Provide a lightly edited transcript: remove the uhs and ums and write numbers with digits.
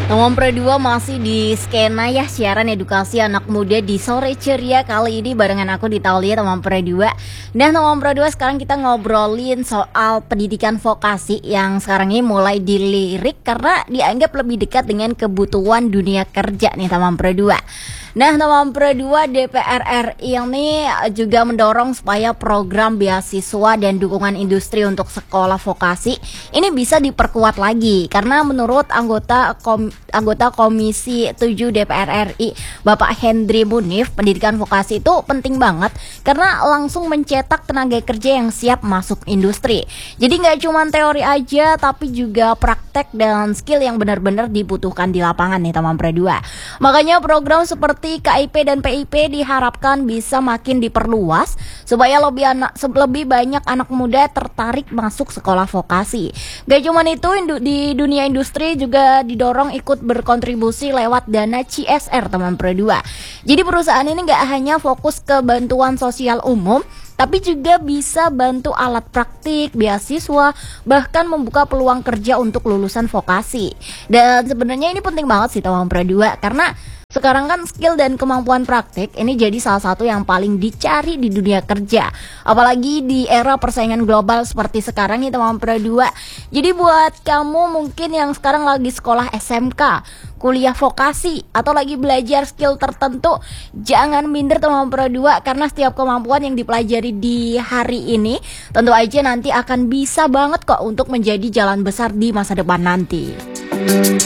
Nomor Pro 2 masih di skena ya siaran edukasi anak muda di sore ceria kali ini barengan aku di Taulia Nomor Pro 2. Dan Nomor Pro 2 sekarang kita ngobrolin soal pendidikan vokasi yang sekarang ini mulai dilirik karena dianggap lebih dekat dengan kebutuhan dunia kerja nih Nomor Pro 2. Nah, Nomor Pro 2 DPR RI ini juga mendorong supaya program beasiswa dan dukungan industri untuk sekolah vokasi ini bisa diperkuat lagi karena menurut anggota Komisi 7 DPR RI Bapak Hendri Munif, pendidikan vokasi itu penting banget karena langsung mencetak tenaga kerja yang siap masuk industri. Jadi nggak cuma teori aja tapi juga praktek dan skill yang benar-benar dibutuhkan di lapangan nih Nomor Pro 2. Makanya program seperti KIP dan PIP diharapkan bisa makin diperluas supaya lebih banyak anak muda tertarik masuk sekolah vokasi. Gak cuma itu, di dunia industri juga didorong ikut berkontribusi lewat dana CSR Nomor Pro 2. Jadi perusahaan ini gak hanya fokus ke bantuan sosial umum, tapi juga bisa bantu alat praktik, beasiswa, bahkan membuka peluang kerja untuk lulusan vokasi. Dan sebenarnya ini penting banget sih Nomor Pro 2 karena sekarang kan skill dan kemampuan praktik ini jadi salah satu yang paling dicari di dunia kerja. Apalagi di era persaingan global seperti sekarang nih Nomor Pro 2. Jadi buat kamu mungkin yang sekarang lagi sekolah SMK, kuliah vokasi, atau lagi belajar skill tertentu, jangan minder Nomor Pro 2 karena setiap kemampuan yang dipelajari di hari ini tentu aja nanti akan bisa banget kok untuk menjadi jalan besar di masa depan nanti.